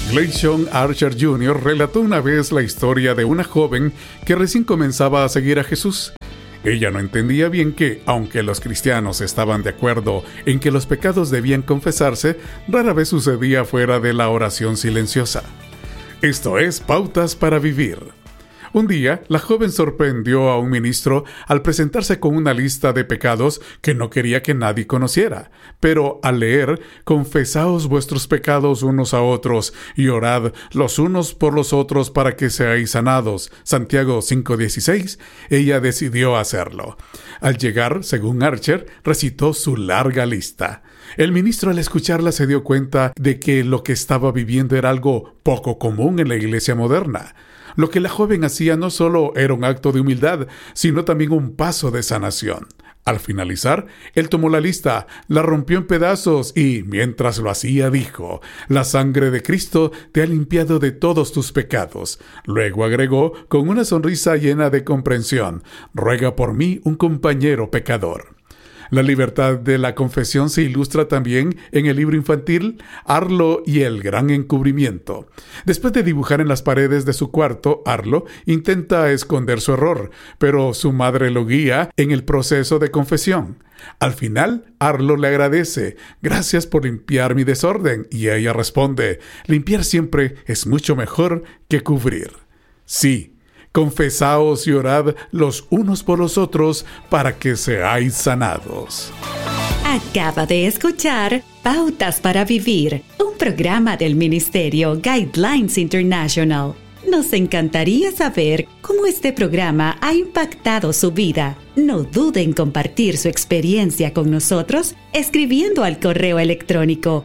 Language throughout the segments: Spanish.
Gleason Archer Jr. relató una vez la historia de una joven que recién comenzaba a seguir a Jesús. Ella no entendía bien que, aunque los cristianos estaban de acuerdo en que los pecados debían confesarse, rara vez sucedía fuera de la oración silenciosa. Esto es Pautas para Vivir. Un día, la joven sorprendió a un ministro al presentarse con una lista de pecados que no quería que nadie conociera. Pero al leer, confesaos vuestros pecados unos a otros y orad los unos por los otros para que seáis sanados, Santiago 5:16, ella decidió hacerlo. Al llegar, según Archer, recitó su larga lista. El ministro, al escucharla, se dio cuenta de que lo que estaba viviendo era algo poco común en la iglesia moderna. Lo que la joven hacía no solo era un acto de humildad, sino también un paso de sanación. Al finalizar, él tomó la lista, la rompió en pedazos y, mientras lo hacía, dijo: «La sangre de Cristo te ha limpiado de todos tus pecados». Luego agregó, con una sonrisa llena de comprensión: «Ruega por mí, un compañero pecador». La libertad de la confesión se ilustra también en el libro infantil Arlo y el gran encubrimiento. Después de dibujar en las paredes de su cuarto, Arlo intenta esconder su error, pero su madre lo guía en el proceso de confesión. Al final, Arlo le agradece: «Gracias por limpiar mi desorden», y ella responde: «Limpiar siempre es mucho mejor que cubrir». Sí. Confesaos y orad los unos por los otros para que seáis sanados. Acaba de escuchar Pautas para Vivir, un programa del Ministerio Guidelines International. Nos encantaría saber cómo este programa ha impactado su vida. No duden en compartir su experiencia con nosotros escribiendo al correo electrónico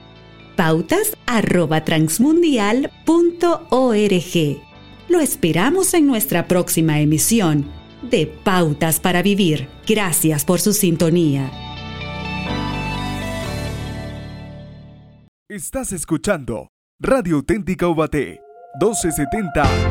pautas@transmundial.org. Lo esperamos en nuestra próxima emisión de Pautas para Vivir. Gracias por su sintonía. Estás escuchando Radio Auténtica Ubaté, 1270